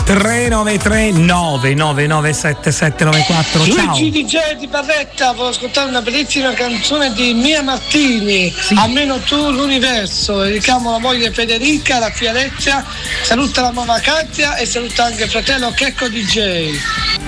393 999 7794. Ciao. Luigi DJ di Barretta, volevo ascoltare una bellissima canzone di Mia Martini, Almeno tu l'universo. Richiamo la moglie Federica, la figlia Alessia, saluta la mamma Katia e saluta anche il fratello Checco DJ.